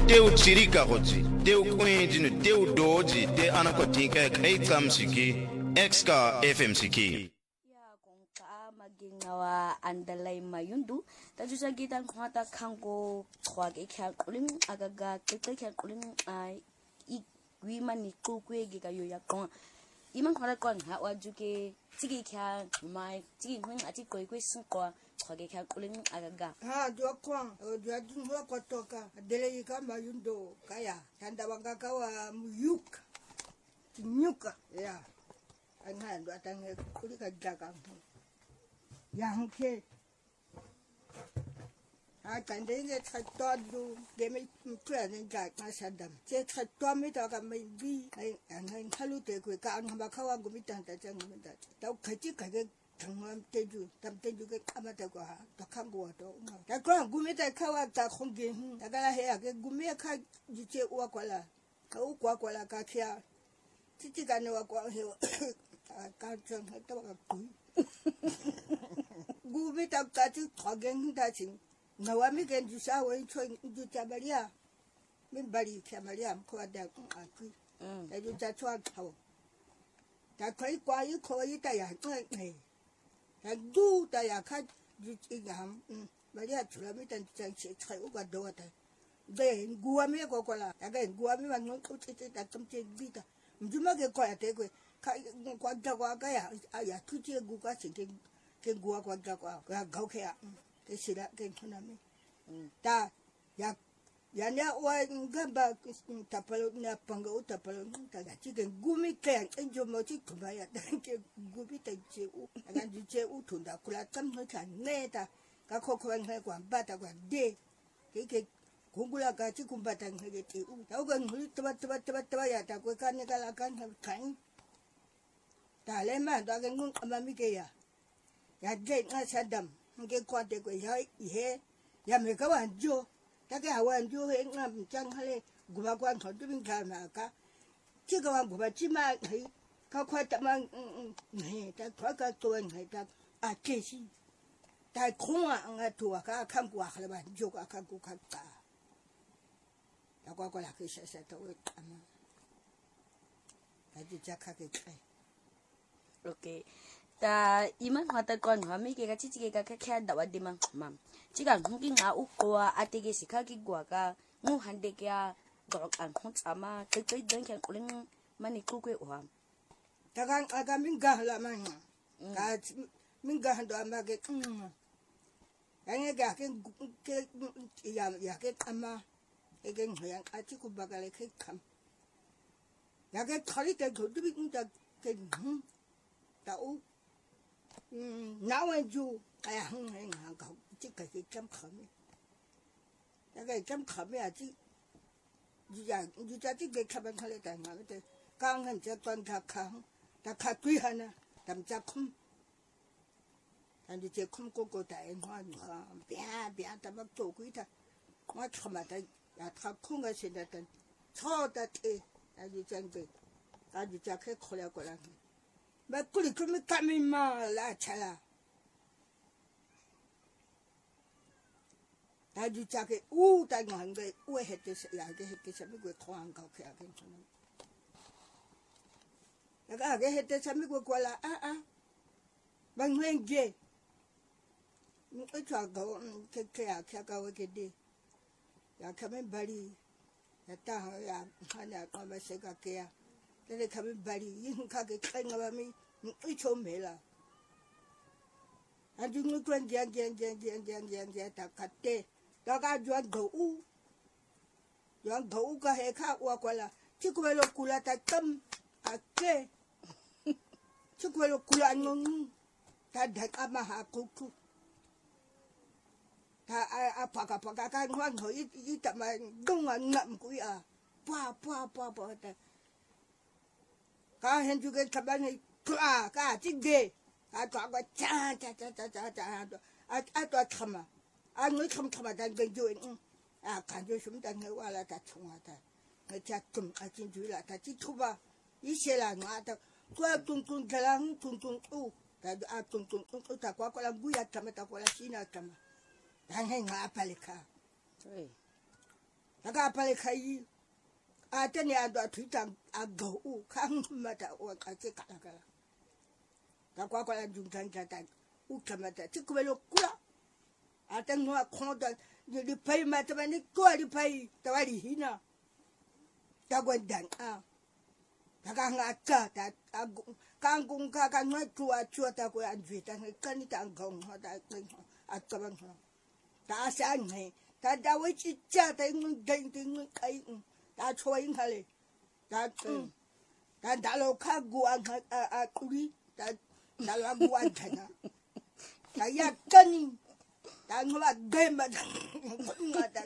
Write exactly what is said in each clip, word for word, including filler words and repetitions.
teu chirika hoji teu kwenjinu teu doji te anakotinka kai tsamsiki exka F M C K Nawa andalay mayundu tajusa gitan khata khango khwage kya kulim agaga kete kya kulim ai wi mani kukwe gi kayo yakon iman khara kon ha wajuke tigi kya mai tigi hun ati koi koi sun ko khwage kya kulim agaga ha do kon do adun ho ko toka dele yika mayundo kaya tanda wanga kawa muyuk nyuka ya anga ndo atang kulika daga yang ke a kande ne tratado de me prene ga masadam je tratado me ta ga me bi ai an halu te ko ka an ba khawa gu mi tan ta chang me ta ta khaji ka ge thangam te ju tam te ju ke amata ko ta khang go to ta ko gu mi ta khawa ta khong ge ta ga la he a ge gu mi kha ji che wa kwa la ka u kwa kwa la ka khia ti ti ga ne wa kwa he ka chang ta ba ku Gubi tak tati kageng tati nawami ken jusa woi choi juta baria min bari kya maria ko ada aku ta juta chwa thaw ta khoi kwa yi khoi ta ya ngai ta du ta ya kha ju igam maria chula mi tan chang che chai u ga do ta de guami ko ko la ta ga guami ma ngon ko che ta tam che bi ta mjuma ke ko ya te ko ka kwa da kwa ga ya ya tu che gu ka che ke gua kwa ga kwa ga gau ke ya ke sira ke khona me ta ya ya nya wa ngamba tapalo na pango tapalo ta ga chi ke gumi ke enjo mo chi kuma ya ke gumi ta che u ga ji che u thun da kula tam ho cha ne ta ka kho kho ngai kwa ba ta kwa de ke ke gungula ga chi kum ba ta ngai ke ti u ta ga ngai ta ba ta ba ta ba ta ya ta ko kan ne ka la kan kan ta le ma da ga ngun ama mi ke ya ya de nga sadam nge kwate ko ya ihe ya me ka wan jo ta ke wan jo he nga chang hale guba kwan tho tu bin ka na ka chi ka wan guba chi ma he ka kwa ta ma ne ta kwa ka to ngai ta a ke si ta khwa nga to ka kham kwa khale ba jo ka ka ku ka ta ta kwa kwa la ke sa sa to ama ta ji cha ka ke kai okay ta iman hata kon hami ke ka chichi ke ka kya dawa dimang mam chiga ngi nga u ko atege sikha ki gwa ka ngu hande kya dok an hon sama te te den kan kuling mani ku ku wa ta ga aga min ga la man ka min ga ndo ama ke anga ga ke ke ya ya ke ama e ke ngya a chi ku ba ga le ke kam ya ke thali te do du bi ta ke ta u now I do I hung hang go chick I jump coming. I jump coming I think you just get cabin holiday. Kang and just one kang, the Katrihana, them Jackum. And the Jackum go go die in one, bia, bia, the Macto Guita. What from it? I Takunga said that and saw that eh, as you can be. I did jacket collar. Ba kuli kumi kami ma la chala ta ju cha ke u ta ngang ge u he te ya ge he ke sa mi go khwang ka ke a ke chona ya ga ge he te sa mi go kwa la a a ba ngwen ge ni e cha go ke ke a kya ka we ke de ya ka me bari ya ta ya ha ya ka ma se ka ke ya le ka me bari yin ka ke kai nga ba mi i cho me la a ju ngu twen jian jian jian jian jian jian jian ta ka te ta ka ju go u ju go u ka he ka wa kwa la chi ku lo kula ta tam a ke chi ku lo kula ngu ta da ka ma ha ku ku ta a a pa ka pa ka ka ngwan ho i i ta ma dong a ngam ku ya pa pa pa pa ta ka hen ju ke ka ba ni ka ka ti de a to ga cha cha cha cha cha cha a a to khama a ngi kham khama da ge ju en a kan ju shum da nge wa la ta chung ta nge cha tum a chin ju la ta ti thu ba i she la nga ta kwa tung tung ga lang tung tung u ta a tung tung u ta kwa kwa la bu ya ta ma ta kwa la shi na ta ma da nge nga pa le ka daga pale kai atene ado atwita ago u kan mata o kake kala da kwa kwa juntan jata u kamata tikubelo kula atengo akonda ni pai mata bani ko ri pai tawari hina tagwandan a daga ngata ta kangung ka kan no tua tua ta ko anvita kan ta ngong ta atkaban ta sang he ta da wi chi cha ta ngun ding ding kai ta choi ngale ta ta da lo ka gua a kuri ta da la gua thana ta ya kan ta ngwa gemba ta ngata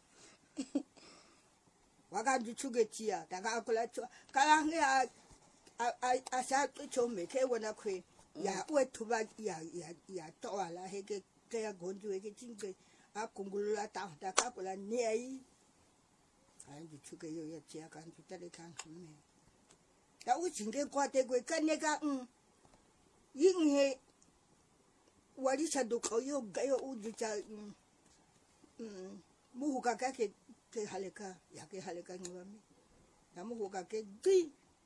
waga ju chuge chia ta ga kula chu kala nge a a a sa chu me ke wona kwe ya we tuba ya ya ya to ala he ke ke ya gonju ke chinge a kungulula ta ta ka kula ne ai ai ju chuge yo ya chia kan ju ta le kan me ta u chinge kwa te kwe kan ne ka um yin he wari sa do ko yo ga yo u ju cha um mu ka ka ke ke haleka ya ke haleka ngwami namu ko ka ke gi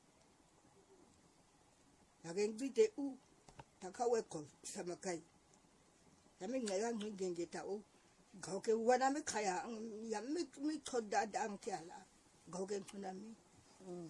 ya ke gi te u ta ka we ko sama kai ya me ngai ngi genge ta u ga ke wana me khaya ya me me thoda dam ke ala ga ke phuna mi mm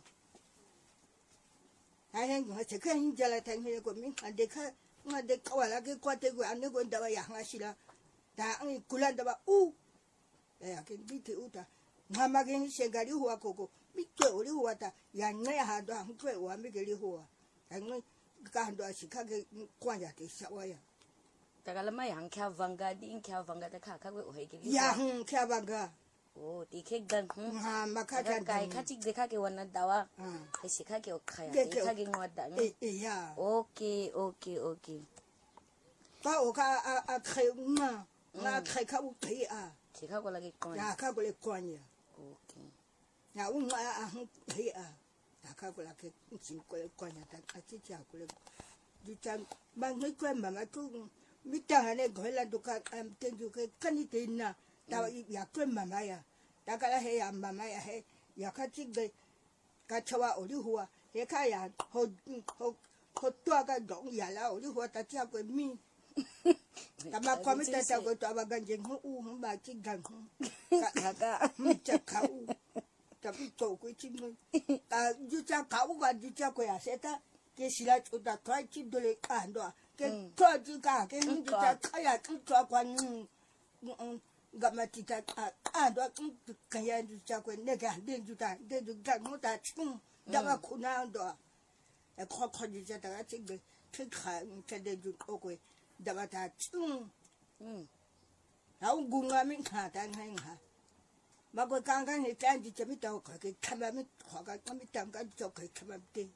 ai ngi se ke hin jala ta ngi ko mi ade ka ngade ka wala ke ko te go ane go ndawa ya ngashila ta ngi kula ndawa u ya ke bite uta mama ke shegari huwa koko bite uri huwa ta ya nne hado hankwe wa migeli huwa nne ka hando ashika ke kwanja te shawaya tagalama yang kya vanga di kya vanga ta ka ka we ohege ya hm kya vanga oh ti ke gan hm ha makata kai ka ti de ka ke wana dawa ke shika ke okhaya te ka ke ngwada eh eh ya okay okay okay ba o ka a khe ma na khe ka u khe a shika ko lagi kon ya ka ko le kwanya okay na u ma a hu khe a ya ka ko la ke chin ko le kwanya ta ka chi cha ko le du chan bang he ko mama tu mi ta hane go la du ka am te ju ke kani te na ta ya ko mama ya ta ka la he ya mama ya he ya ka chi ge ka chawa ori huwa he ka ya ho ho ho to ka dong ya la ori huwa ta cha ko mi kama kwa mita ta ko to abaganje ngu u mba chi gang ka ka mita ka u ta to ko chi no ta ju cha ka u ga ju cha ko ya seta ke sila chu ta to chi dole ka ndo ke to ju ka ke ju cha ka ya ku to kwa ni ga ma ti ta ka ndo ka ya ju cha ko ne ga de ju ta de ju ga mu ta chu da ba ku na ndo e ko ko ju cha ta chi ge ke ka ke de ju ko ko daba ta chung mm au gunga min kha ta ngai ha ma ko kang kang ni tan ji chami ta ko ke khama mi kho ka mi tam ka cho ke khama te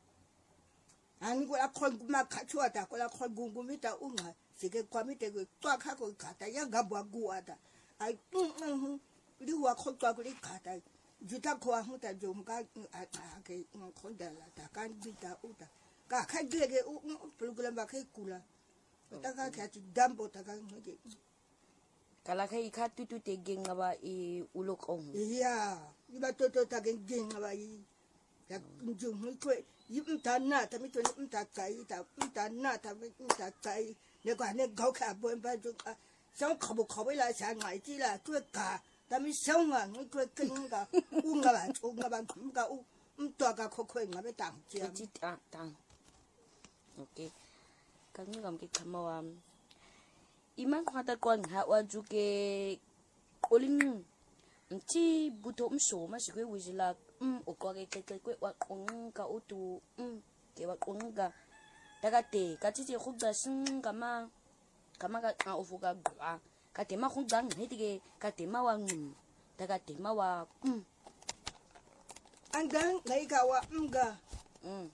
an ko la ko ma kha chua ta ko la ko gungu mi ta u nga se ke kwa mi te ko twa kha ko kha ta ya ga bwa gu ata ai hu li wa ko twa ko li kha ta ju ta ko hu ta jo ka a ke ko da la ta kan ji ta u ta ka kha ge ge u program ba ke kula taka kati dambo taka ngege kala kai ka tutu te genga ba e ulokong ya iba toto taka genga ba i ya njung ko yimta na ta mi to yimta kai ta yimta na ta mi ta kai ne ko ne go ka bo ba ju ka sang kho bo kho la sa ngai ji la tu ka ta mi sang nga ngi ko ken ga u nga ba u nga ba kum ga u um to ga kho kho nga be tang ji tang tang okay kami ngam ke kamawa iman khata kon ha wa ju ke oling nti buto mso ma sikwe wizila um o ko ke ke ke wa kong ka utu um ke wa kong ga daga te ka ti go ga sing kama kama ka ofu ga gwa ka te ma khung dang he ti ka te ma wa ngum daga te ma wa um angang ngai ka wa um ga um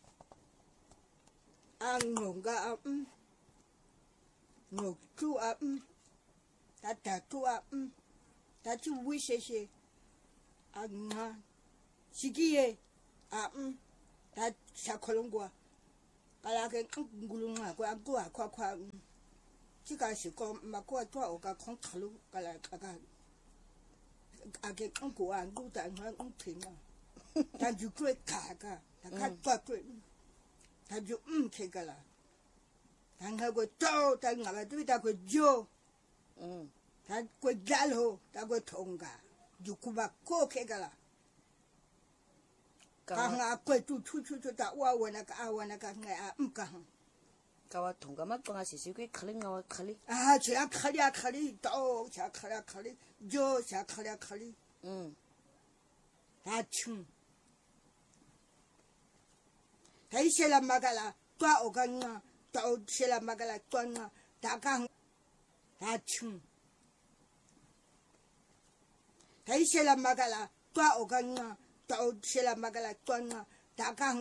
ang ngonga um no tu um ta ta tu um ta tu wishe she anga sigiye um ta sakolongwa kala ke ngulunga kwa kwa kwa kwa chika shi ko ma ko to o ka khong khalu kala ka 阿个讲过啊，路但还讲停啊，他就过卡个，他看抓过，他就唔去个啦。他那个刀，他那个对他个脚， 嗯， 他个脚后，他个痛个，就苦把过去个啦。刚啊，过就出出出到我我那个啊我那个哎啊唔讲。 甲我同个乜讲啊，是是佢可能我可能。 啊，这样可怜可怜，刀下可怜可怜，脚下可怜可怜。 嗯。 他穷。他一些人嘛个啦，抓我个啊，到些人嘛个啦抓啊，他讲他穷。他一些人嘛个啦，抓我个啊，到些人嘛个啦抓啊，他讲。